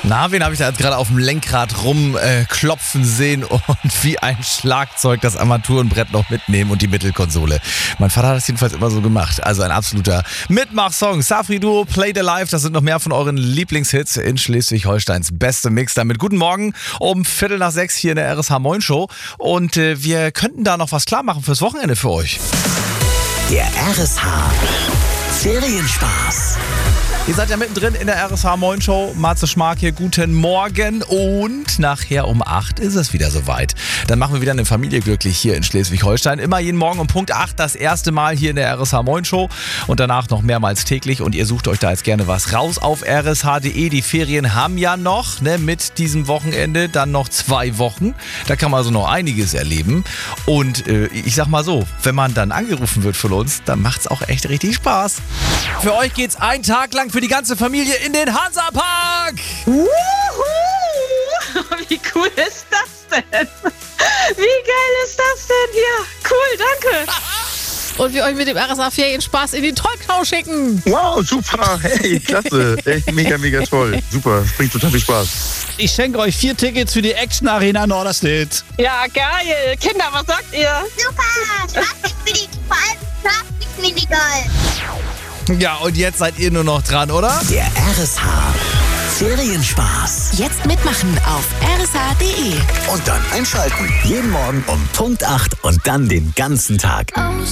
Na, wen habe ich da jetzt gerade auf dem Lenkrad rumklopfen sehen und wie ein Schlagzeug das Armaturenbrett noch mitnehmen und die Mittelkonsole. Mein Vater hat das jedenfalls immer so gemacht. Also ein absoluter Mitmachsong. Safri Duo, Play the Life. Das sind noch mehr von euren Lieblingshits in Schleswig-Holsteins beste Mix. Damit guten Morgen um 5:45 hier in der RSH Moin Show. Und wir könnten da noch was klar machen fürs Wochenende für euch. Der RSH Ferienspaß. Ihr seid ja mittendrin in der RSH Moin Show. Matze Schmark hier, guten Morgen. Und nachher um 8 ist es wieder soweit. Dann machen wir wieder eine Familie glücklich hier in Schleswig-Holstein. Immer jeden Morgen um Punkt 8 das erste Mal hier in der RSH Moin Show. Und danach noch mehrmals täglich. Und ihr sucht euch da jetzt gerne was raus auf rsh.de. Die Ferien haben ja noch, mit diesem Wochenende dann noch 2 Wochen. Da kann man also noch einiges erleben. Und ich sag mal so, wenn man dann angerufen wird von uns, dann macht's auch echt richtig Spaß. Für euch geht's einen Tag lang für die ganze Familie in den Hansapark. Wuhu! Wie cool ist das denn? Wie geil ist das denn hier? Cool, danke. Und wir euch mit dem RSH Ferienspaß in die Trollknau schicken. Wow, super. Hey, klasse. Echt mega, mega toll. Super, das bringt total viel Spaß. Ich schenke euch 4 Tickets für die Action Arena Norderstedt. Ja, geil. Kinder, was sagt ihr? Super, Schlafmini, vor allem Schlafmini geil. Ja, und jetzt seid ihr nur noch dran, oder? Der RSH Ferienspaß. Jetzt mitmachen auf rsh.de. Und dann einschalten. Jeden Morgen um Punkt 8 und dann den ganzen Tag.